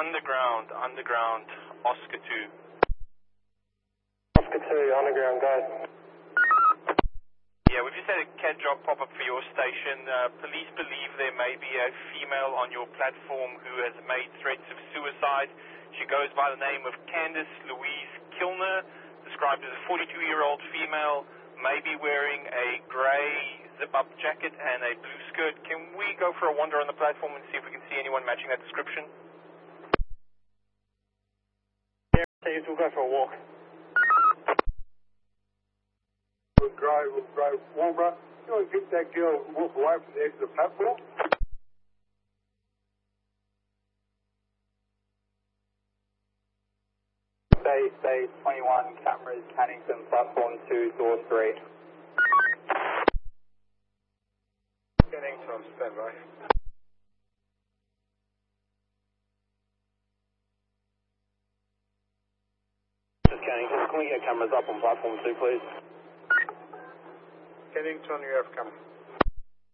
underground, Oscar 2. Oscar 2, underground, go. Yeah, we've just had a CAD job pop up for your station. Police believe there may be a female on your platform who has made threats of suicide. She goes by the name of Candice Louise Kilner, described as a 42-year-old female, may be wearing a grey zip-up jacket and a blue skirt. Can we go for a wander on the platform and see if we can see anyone matching that description? Yeah, we'll go for a walk. We'll drive. Walbra, you want to get that girl and walk away from the edge of the platform? Bay 21, cameras, Cannington, platform 2, door 3. Cannington, stand by. Just Cannington, can we get cameras up on platform 2, please? Cannington, you have camera.